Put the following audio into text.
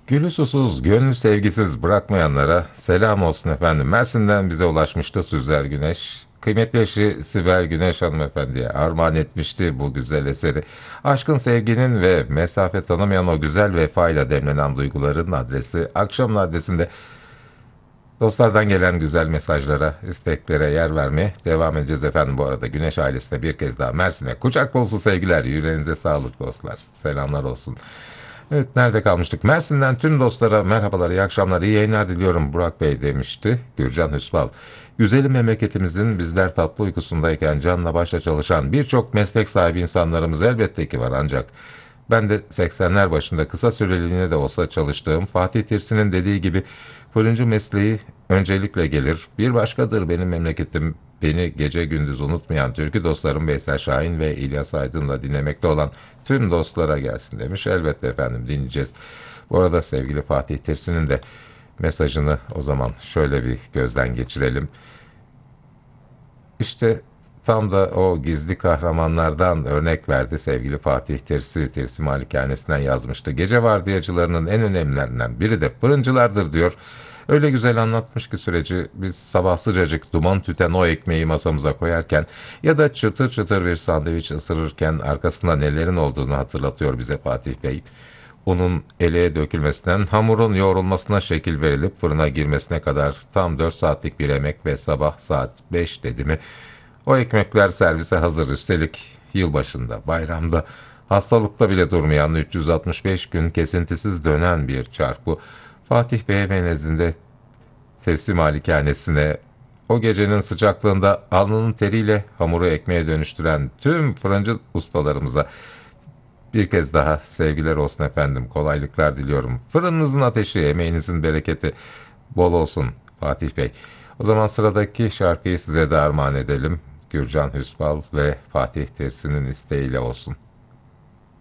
Gülü susuz, gönlü sevgisiz bırakmayanlara selam olsun efendim. Mersin'den bize ulaşmıştı Süzer Güneş. Kıymetli eşi Sibel Güneş hanımefendiye armağan etmişti bu güzel eseri. Aşkın, sevginin ve mesafe tanımayan o güzel vefayla demlenen duyguların adresi. Akşamın adresinde dostlardan gelen güzel mesajlara, isteklere yer vermeye devam edeceğiz efendim. Bu arada Güneş ailesine bir kez daha Mersin'e kucak dolusu sevgiler, yüreğinize sağlık dostlar. Selamlar olsun. Evet, nerede kalmıştık? Mersin'den tüm dostlara merhabalar, iyi akşamlar, iyi yayınlar diliyorum Burak Bey demişti Gürcan Hüsbal. Güzelim memleketimizin bizler tatlı uykusundayken canla başla çalışan birçok meslek sahibi insanlarımız elbette ki var, ancak ben de 80'ler başında kısa süreliğine de olsa çalıştığım Fatih Tirsi'nin dediği gibi fırıncı mesleği öncelikle gelir. Bir başkadır benim memleketim, beni gece gündüz unutmayan türkü dostlarım Veysel Şahin ve İlyas Aydın'la dinlemekte olan tüm dostlara gelsin demiş. Elbette efendim, dinleyeceğiz. Bu arada sevgili Fatih Tirsi'nin de mesajını o zaman şöyle bir gözden geçirelim. İşte tam da o gizli kahramanlardan örnek verdi sevgili Fatih Tirsi. Tirsi Malikanesi'nden yazmıştı. Gece vardiyacılarının en önemlilerinden biri de fırıncılardır diyor. Öyle güzel anlatmış ki süreci, biz sabah sıcacık duman tüten o ekmeği masamıza koyarken ya da çıtır çıtır bir sandviç ısırırken arkasında nelerin olduğunu hatırlatıyor bize Fatih Bey. Unun eleğe dökülmesinden hamurun yoğrulmasına şekil verilip fırına girmesine kadar tam 4 saatlik bir emek ve sabah saat 5 dedi mi o ekmekler servise hazır. Üstelik yılbaşında, bayramda, hastalıkta bile durmayan 365 gün kesintisiz dönen bir çark bu. Fatih Bey ve nezdinde Tersi Malikanesine o gecenin sıcaklığında alnının teriyle hamuru ekmeğe dönüştüren tüm fırıncı ustalarımıza bir kez daha sevgiler olsun efendim. Kolaylıklar diliyorum. Fırınınızın ateşi, emeğinizin bereketi bol olsun Fatih Bey. O zaman sıradaki şarkıyı size de armağan edelim. Gürcan Hüsbal ve Fatih Tersi'nin isteğiyle olsun.